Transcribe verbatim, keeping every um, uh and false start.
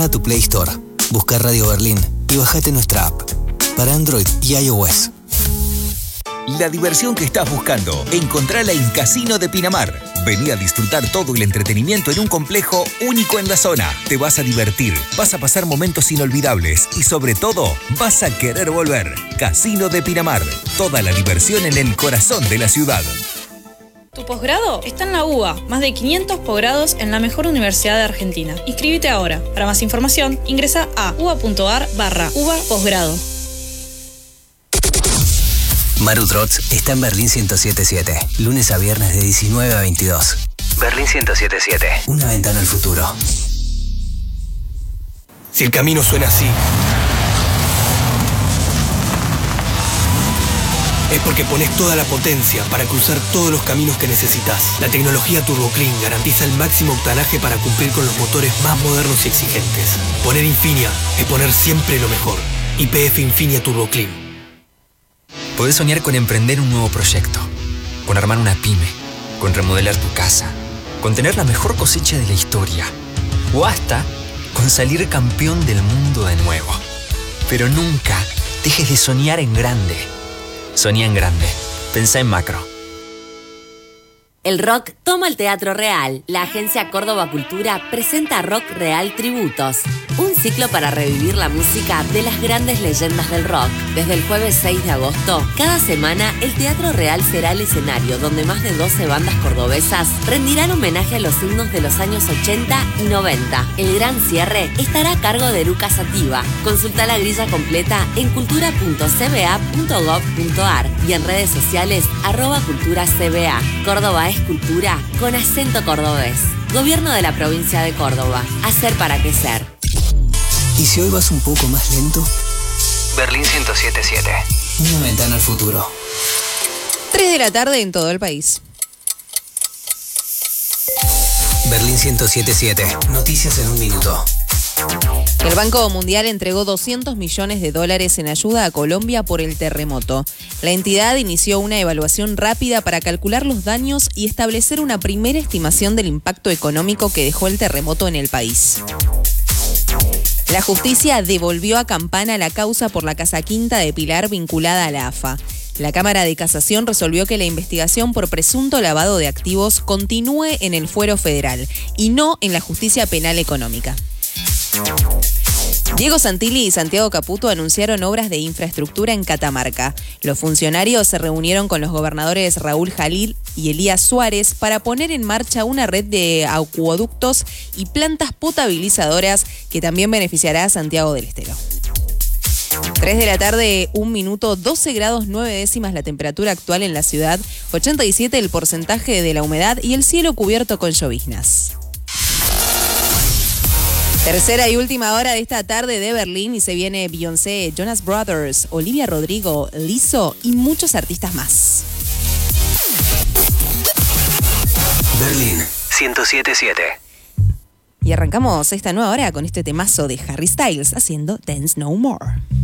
Entrá a tu Play Store, busca Radio Berlín y bajate nuestra app para Android y iOS. La diversión que estás buscando, encontrala en Casino de Pinamar. Vení a disfrutar todo el entretenimiento en un complejo único en la zona. Te vas a divertir, vas a pasar momentos inolvidables y sobre todo, vas a querer volver. Casino de Pinamar, toda la diversión en el corazón de la ciudad. Tu posgrado está en la U B A. Más de quinientos posgrados en la mejor universidad de Argentina. Inscríbete ahora. Para más información, ingresa a uba.ar barra uba posgrado. Maru Trotz está en Berlín ciento siete siete, lunes a viernes de diecinueve a veintidós. Berlín ciento siete siete, una ventana al futuro. Si el camino suena así, es porque pones toda la potencia para cruzar todos los caminos que necesitas. La tecnología Turbo Clean garantiza el máximo octanaje para cumplir con los motores más modernos y exigentes. Poner Infinia es poner siempre lo mejor. Y P F Infinia Turbo Clean. Podés soñar con emprender un nuevo proyecto, con armar una pyme, con remodelar tu casa, con tener la mejor cosecha de la historia, o hasta con salir campeón del mundo de nuevo. Pero nunca dejes de soñar en grande. Soñá en grande. Pensá en macro. El rock toma el Teatro Real. La agencia Córdoba Cultura presenta Rock Real Tributos, un ciclo para revivir la música de las grandes leyendas del rock. Desde el jueves seis de agosto, cada semana el Teatro Real será el escenario donde más de doce bandas cordobesas rendirán homenaje a los himnos de los años ochenta y noventa. El gran cierre estará a cargo de Lucas Sativa. Consulta la grilla completa en cultura punto c b a punto gov punto a r y en redes sociales arroba cultura c b a. Córdoba es cultura con acento cordobés. Gobierno de la provincia de Córdoba. Hacer para crecer. ¿Y si hoy vas un poco más lento? Berlín ciento siete siete. Una ventana al futuro. tres de la tarde en todo el país. Berlín ciento siete siete. Noticias en un minuto. El Banco Mundial entregó doscientos millones de dólares en ayuda a Colombia por el terremoto. La entidad inició una evaluación rápida para calcular los daños y establecer una primera estimación del impacto económico que dejó el terremoto en el país. La justicia devolvió a Campana la causa por la Casa Quinta de Pilar vinculada a la A F A. La Cámara de Casación resolvió que la investigación por presunto lavado de activos continúe en el fuero federal y no en la justicia penal económica. Diego Santilli y Santiago Caputo anunciaron obras de infraestructura en Catamarca. Los funcionarios se reunieron con los gobernadores Raúl Jalil y Elías Suárez para poner en marcha una red de acueductos y plantas potabilizadoras que también beneficiará a Santiago del Estero. tres de la tarde, un minuto, doce grados nueve décimas la temperatura actual en la ciudad, ochenta y siete el porcentaje de la humedad y el cielo cubierto con lloviznas. Tercera y última hora de esta tarde de Berlín y se viene Beyoncé, Jonas Brothers, Olivia Rodrigo, Lizzo y muchos artistas más. Berlín ciento siete siete. Y arrancamos esta nueva hora con este temazo de Harry Styles haciendo Dance No More.